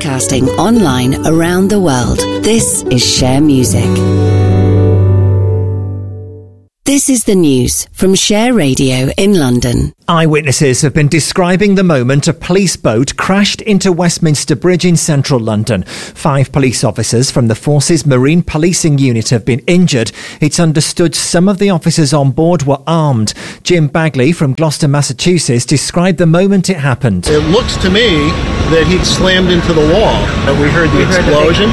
broadcasting online around the world. This is Share Music. This is the news from Share Radio in London. Eyewitnesses have been describing the moment a police boat crashed into Westminster Bridge in central London. 5 police officers from the Forces Marine Policing Unit have been injured. It's understood some of the officers on board were armed. Jim Bagley from Gloucester, Massachusetts, described the moment it happened. It looks to me that he'd slammed into the wall. We heard the explosion.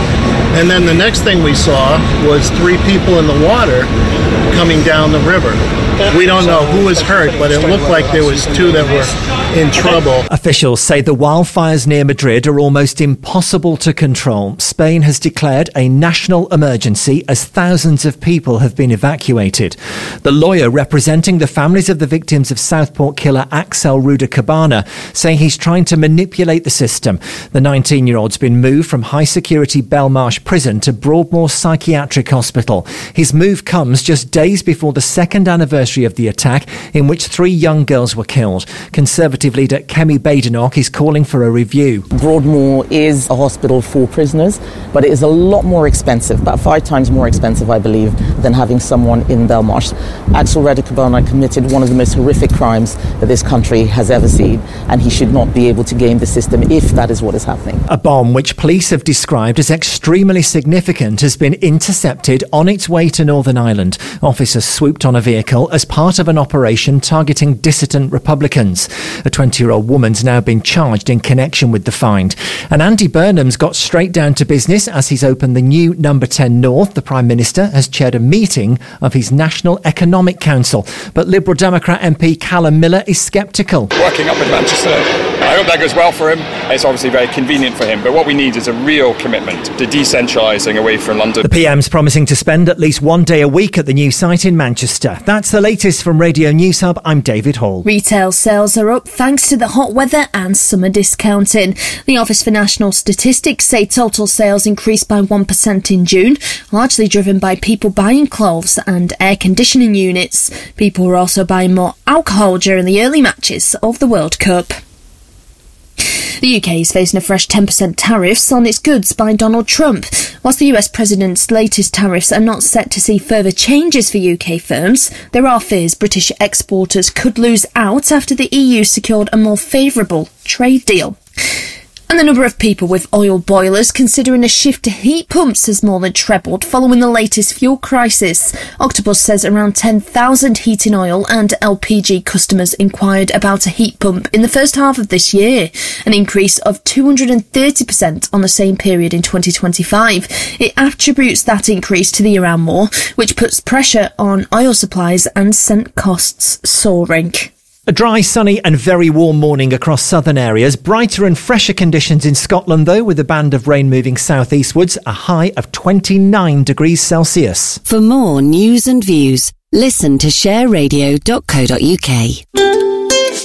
And then the next thing we saw was 3 people in the water coming down the river. We don't know who was hurt, but it looked like there was 2 that were in trouble. Officials say the wildfires near Madrid are almost impossible to control. Spain has declared a national emergency as thousands of people have been evacuated. The lawyer representing the families of the victims of Southport killer Axel Ruda-Cabana saying he's trying to manipulate the system. The 19-year-old's been moved from high-security Belmarsh prison to Broadmoor Psychiatric Hospital. His move comes just days before the second anniversary of the attack, in which 3 young girls were killed. Conservative leader Kemi Badenoch is calling for a review. Broadmoor is a hospital for prisoners, but it is a lot more expensive, about 5 times more expensive, I believe, than having someone in Belmarsh. Axel Ruda-Cabana committed one of the most horrific crimes that this country has ever seen, and he should not be able to game the system if that is what is happening. A bomb which police have described as extremely significant has been intercepted on its way to Northern Ireland. Officers swooped on a vehicle as part of an operation targeting dissident Republicans. A 20-year-old woman's now been charged in connection with the find. And Andy Burnham's got straight down to business as he's opened the new Number 10 North. The Prime Minister has chaired a meeting of his National Economic Council. But Liberal Democrat MP Callum Miller is sceptical. Working up in Manchester, I hope that goes well for him. It's obviously very convenient for him, but what we need is a real commitment to decentralising away from London. The PM's promising to spend at least 1 day a week at the new site in Manchester. That's the latest from Radio News Hub. I'm David Hall. Retail sales are up thanks to the hot weather and summer discounting. The Office for National Statistics say total sales increased by 1% in June, largely driven by people buying clothes and air conditioning units. People were also buying more alcohol during the early matches of the World Cup. The UK is facing a fresh 10% tariffs on its goods by Donald Trump. Whilst the US President's latest tariffs are not set to see further changes for UK firms, there are fears British exporters could lose out after the EU secured a more favourable trade deal. And the number of people with oil boilers considering a shift to heat pumps has more than trebled following the latest fuel crisis. Octopus says around 10,000 heating oil and LPG customers inquired about a heat pump in the first half of this year, an increase of 230% on the same period in 2025. It attributes that increase to the Iran war, which puts pressure on oil supplies and sent costs soaring. A dry, sunny and very warm morning across southern areas. Brighter and fresher conditions in Scotland, though, with a band of rain moving southeastwards, a high of 29 degrees Celsius. For more news and views, listen to shareradio.co.uk.